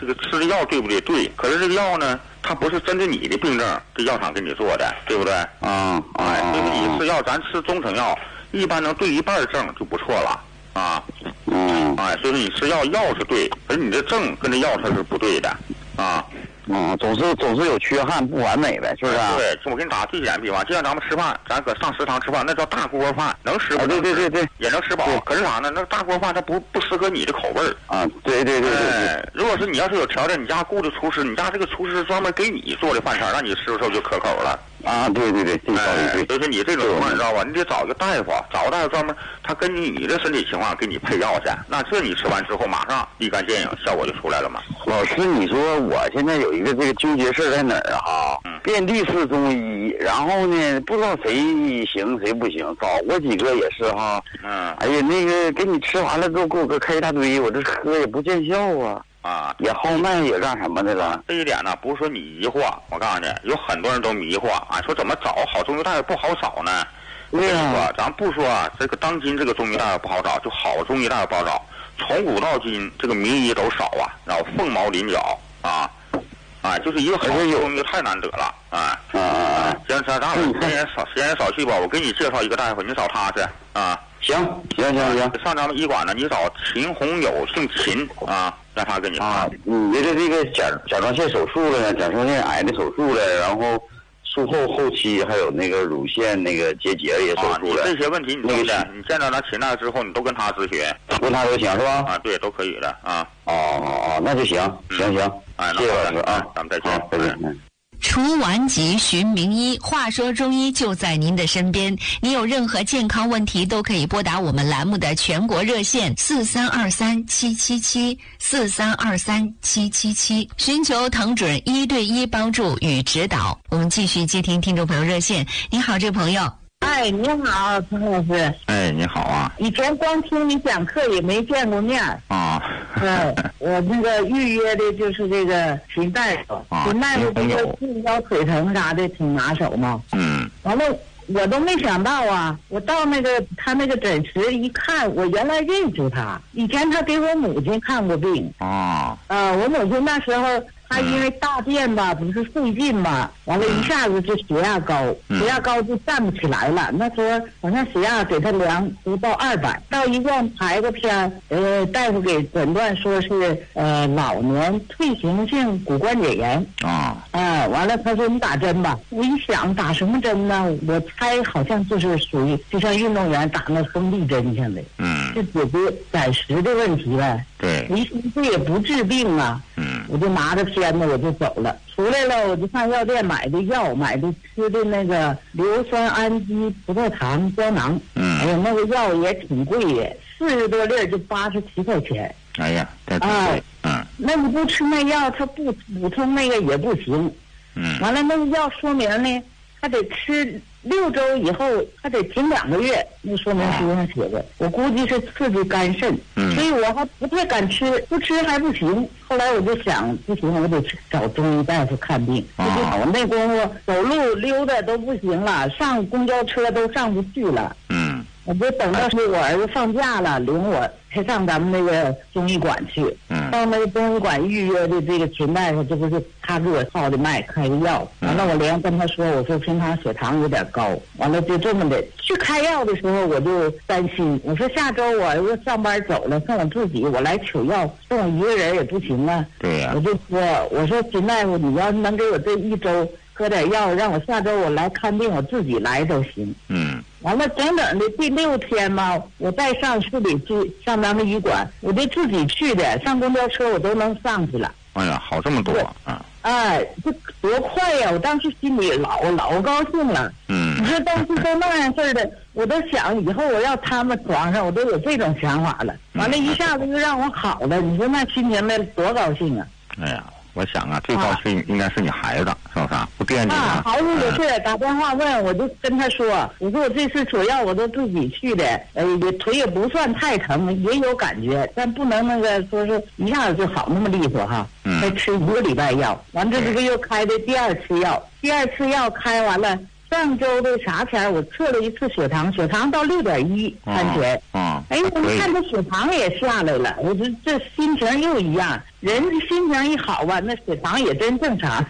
这个吃的药对不对？对，可是这个药呢，它不是针对你的病症，这药厂给你做的，对不对？所以你吃药，咱吃中成药，一般能对一半症就不错了啊。所以说你吃药是对，可是你的症跟这药它是不对的啊。 总是有缺憾，不完美呗，是不是？ 对，我给你打最简单比方，就像咱们吃饭，咱搁上食堂吃饭，那叫大锅饭，能吃不？ 对， 也能吃饱。可是啥呢？那大锅饭它不适合你的口味儿啊。对。 如果是你要是有条件，你家雇的厨师，你家这个厨师专门给你做的饭菜，那你吃的时候就可口了。 对，这道理对。 所以说你这种情况你知道吧？你得找一个大夫，找个大夫专门，他根据你的身体情况给你配药去。那这你吃完之后，马上立竿见影，效果就出来了嘛。 老师，你说我现在有一个这个纠结事在哪儿哈？遍地是中医，然后呢，不知道谁行谁不行，找过几个也是哈。哎呀，那个给你吃完了之后，给我开一大堆，我这喝也不见效啊。也好卖也干什么的了？ 这一点呢，不是说你疑惑，我告诉你，有很多人都迷惑说怎么找好中医大夫不好找呢？ 对啊， 咱不说这个当今这个中医大夫不好找，就好中医大夫不好找。从古到今，这个名医都少然后凤毛麟角就是一个好中医太难得了行，时间少去吧，我给你介绍一个大夫，你找他去行， 上咱们医馆呢，你找秦红友，姓秦让他给你看。 你这个甲状腺手术了，甲状腺癌的手术了，然后术后期还有那个乳腺那个结节也手术了。 这些问题你都的，你见到咱秦大夫之后，你都跟他咨询， 问他都行是吧？ 对，都可以的那就行，谢谢老师咱们再见， 再见。 除顽疾寻名医，话说中医就在您的身边。您有任何健康问题，都可以拨打我们栏目的全国热线4323777743237777，寻求藤准1对1帮助与指导。我们继续接听听众朋友热线。你好，这位朋友。 你好，陈老师。 你好啊。 以前光听你讲课也没见过面我那个预约的就是这个秦大夫，秦大夫这个肚腰腿疼啥的挺拿手嘛。完了我都没想到我到那个他那个诊室一看，我原来认识他，以前他给我母亲看过病。我母亲那时候他因为大便吧，不是费劲嘛，完了一下子就血压高，血压高就站不起来了。那时候好像血压给他量不到200，到医院排个片，大夫给诊断说是老年退行性骨关节炎。完了他说你打针吧。我一想打什么针呢？我猜好像就是属于就像运动员打那封闭针似的。就解决暂时的问题呗。 对， 你这也不治病我就拿着片子我就走了，出来了我就上药店买的药，买的吃的那个硫酸氨基葡萄糖胶囊。哎呀，那个药也挺贵的，40多粒就87块钱。 哎呀，太贵。 那你不吃那药，它不补充那个也不行。完了那个药说明呢，他得吃6周以后，他得停2个月。那说明书上写的，我估计是刺激肝肾，所以我还不太敢吃，不吃还不行。后来我就想，不行，我得找中医大夫看病。我那功夫走路溜达都不行了，上公交车都上不去了。我就等到是我儿子放假了，领我才上咱们那个中医馆去。到那个中医馆预约的这个秦大夫，这不是他给我号的脉开的药。完了我连跟他说，我说平常血糖有点高。完了就这么的去开药的时候，我就担心，我说下周我儿子上班走了，剩我自己，我来取药，剩我一个人也不行啊。 对呀。 我就说，我说秦大夫，你要能给我这1周喝点药，让我下周我来看病，我自己来都行。完了，整整的第6天吧，我再上市里去上咱们医馆，我就自己去的，上公交车我都能上去了。 哎呀，好这么多这多快呀！我当时心里老高兴了。你说当时都那样事的，我都想以后我要他们床上，我都有这种想法了。完了，一下子就让我好了，你说那心情那多高兴啊！ 哎呀，我想最高兴应该是你孩子，是不是？不惦记孩子也是打电话问，我就跟他说，我说我这次取药我都自己去的，也腿也不算太疼，也有感觉，但不能那个说是一下子就好那么利索哈。再吃1个礼拜药，完这个又开的第2次药，第2次药开完了， 上周的啥前我测了一次血糖到6.1安全。哎，我看这血糖也下来了，我说这心情又一样，人心情一好吧，那血糖也真正常。